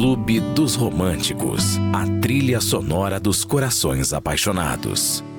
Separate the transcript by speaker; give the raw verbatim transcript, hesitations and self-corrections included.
Speaker 1: Clube dos Românticos, a trilha sonora dos corações apaixonados.